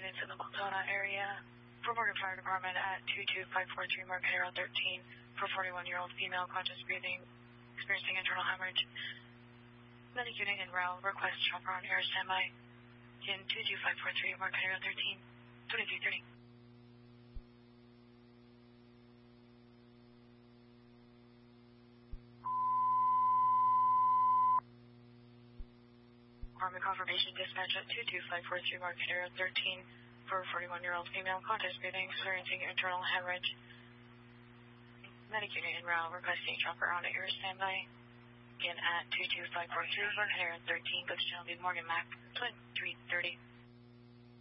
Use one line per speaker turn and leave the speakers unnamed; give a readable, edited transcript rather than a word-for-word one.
units in the Montana area. For Morgan Fire Department at 22543 Marquette 13 for 41-year-old female, conscious breathing, experiencing internal hemorrhage. Medic unit en route, request chopper on air standby. In 22543 Marquette 13, 2330. Department confirmation dispatch at 22543 Marquette 13 for 41-year-old female, conscious breathing, experiencing internal hemorrhage. Medic unit en route, requesting chopper on air standby. Again at 22543 Marquette 13, Coach Channel Morgan Mac 2330.